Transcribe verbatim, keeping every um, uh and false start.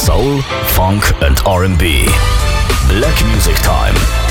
Soul, Funk and R and B. Black Music Time.